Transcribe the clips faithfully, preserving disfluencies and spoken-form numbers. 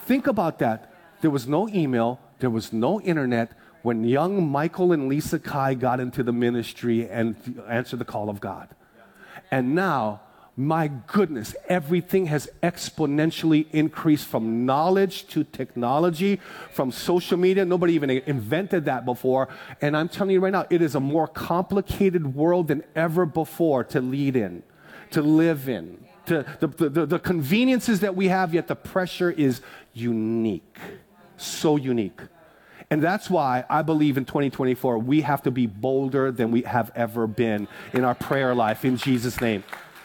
Think about that. There was no email. There was no internet when young Michael and Lisa Kai got into the ministry and answered the call of God. And now, my goodness, everything has exponentially increased from knowledge to technology, from social media. Nobody even invented that before. And I'm telling you right now, it is a more complicated world than ever before to lead in, to live in. To the, the, the conveniences that we have, yet the pressure is unique. So unique. And that's why I believe in twenty twenty-four, we have to be bolder than we have ever been in our prayer life, in Jesus' name.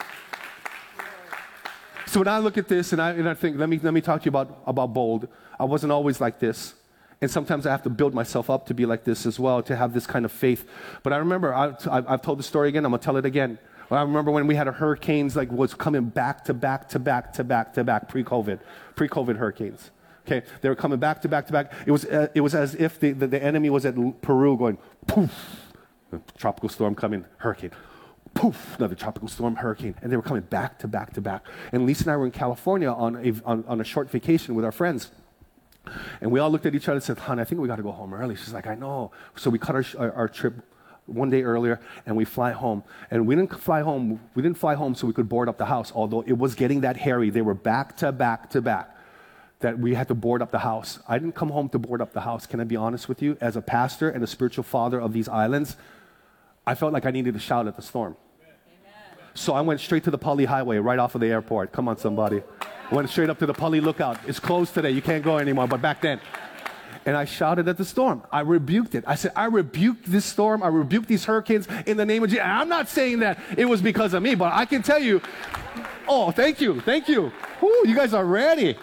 So when I look at this and I, and I think, let me, let me talk to you about, about bold. I wasn't always like this. And sometimes I have to build myself up to be like this as well, to have this kind of faith. But I remember, I, I've told the story again, I'm going to tell it again. I remember when we had a hurricanes, like was coming back to back to back to back to back, pre-COVID, pre-COVID hurricanes. Okay, they were coming back to back to back. It was, uh, it was as if the, the, the enemy was at Peru going, poof, tropical storm coming, hurricane. Poof, another tropical storm, hurricane. And they were coming back to back to back. And Lisa and I were in California on a, on, on a short vacation with our friends. And we all looked at each other and said, hon, I think we got to go home early. She's like, I know. So we cut our, our, our trip one day earlier, and we fly home. And we didn't fly home. We didn't fly home so we could board up the house, although it was getting that hairy. They were back to back to back that we had to board up the house. I didn't come home to board up the house. Can I be honest with you? As a pastor and a spiritual father of these islands, I felt like I needed to shout at the storm. Amen. So I went straight to the Pali Highway right off of the airport. Come on, somebody. Went straight up to the Pali Lookout. It's closed today. You can't go anymore, but back then. And I shouted at the storm. I rebuked it. I said, I rebuked this storm. I rebuked these hurricanes in the name of Jesus. I'm not saying that it was because of me, but I can tell you, oh, thank you, thank you. Woo, you guys are ready.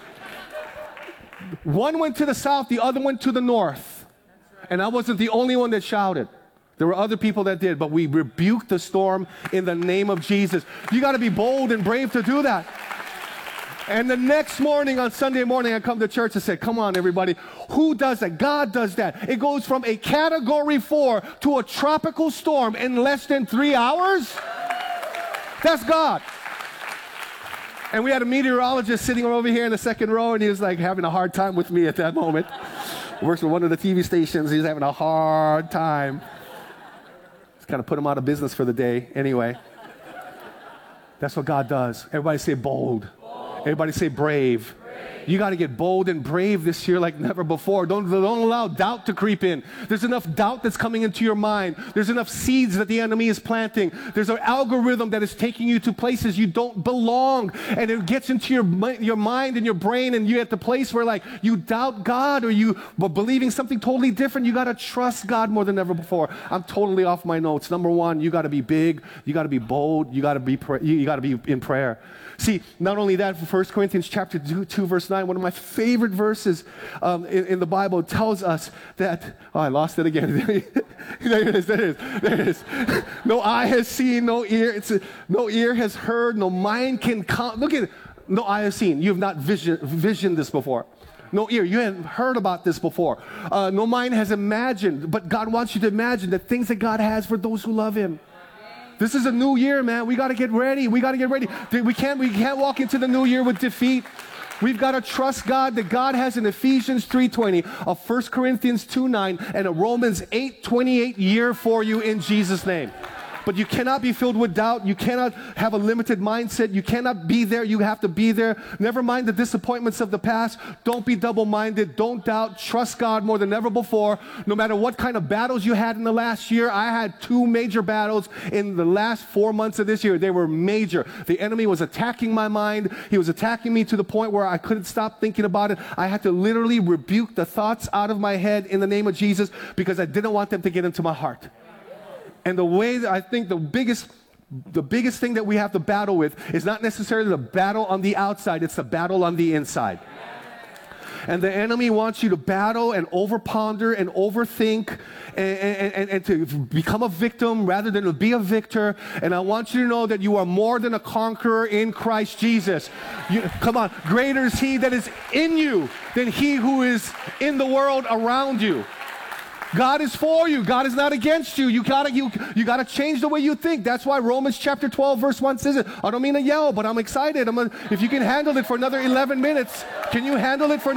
One went to the south, the other went to the north. And I wasn't the only one that shouted. There were other people that did, but we rebuked the storm in the name of Jesus. You got to be bold and brave to do that. And the next morning, on Sunday morning, I come to church and say, come on, everybody. Who does that? God does that. It goes from a category four to a tropical storm in less than three hours. That's God. And we had a meteorologist sitting over here in the second row, and he was like having a hard time with me at that moment. Works for one of the T V stations. He's having a hard time. Just kind of put him out of business for the day. Anyway, that's what God does. Everybody say bold. bold. Everybody say brave. You got to get bold and brave this year like never before. Don't, don't allow doubt to creep in. There's enough doubt that's coming into your mind. There's enough seeds that the enemy is planting. There's an algorithm that is taking you to places you don't belong. And it gets into your, your mind and your brain, and you're at the place where like you doubt God, or you are believing something totally different. You got to trust God more than ever before. I'm totally off my notes. Number one, you got to be big. You got to be bold. You got to be, pra- you got to be in prayer. See, not only that, for First Corinthians chapter two, two, verse nine, one of my favorite verses um, in, in the Bible tells us that, oh, I lost it again. there it is, there it is, there it is. No eye has seen, no ear, it's a, no ear has heard, no mind can count. Look at it. No eye has seen. You have not vision, visioned this before. No ear. You haven't heard about this before. Uh, no mind has imagined, but God wants you to imagine the things that God has for those who love Him. This is a new year, man. We got to get ready. We got to get ready. We can't, we can't walk into the new year with defeat. We've got to trust God that God has an Ephesians three twenty, a First Corinthians two nine, and a Romans eight twenty-eight year for you in Jesus' name. But you cannot be filled with doubt. You cannot have a limited mindset. You cannot be there. You have to be there. Never mind the disappointments of the past. Don't be double-minded. Don't doubt. Trust God more than ever before. No matter what kind of battles you had in the last year. I had two major battles in the last four months of this year. They were major. The enemy was attacking my mind. He was attacking me to the point where I couldn't stop thinking about it. I had to literally rebuke the thoughts out of my head in the name of Jesus because I didn't want them to get into my heart. And the way that I think the biggest, the biggest thing that we have to battle with is not necessarily the battle on the outside, it's the battle on the inside. And the enemy wants you to battle and overponder and overthink and, and, and, and to become a victim rather than to be a victor. And I want you to know that you are more than a conqueror in Christ Jesus. You, come on, greater is He that is in you than he who is in the world around you. God is for you. God is not against you. You gotta, you, you gotta change the way you think. That's why Romans chapter twelve verse one says it. I don't mean to yell, but I'm excited. I'm gonna, if you can handle it for another eleven minutes, can you handle it for